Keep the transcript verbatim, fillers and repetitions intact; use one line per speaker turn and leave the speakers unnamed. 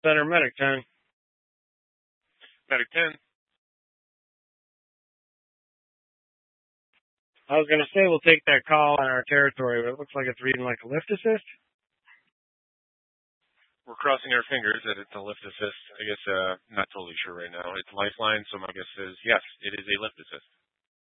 Center, Medic ten.
Medic ten.
I was going to say we'll take that call on our territory, but it looks like it's reading like a lift assist.
We're crossing our fingers that it's a lift assist. I guess, uh, not totally sure right now. It's Lifeline, so my guess is yes, it is a lift assist.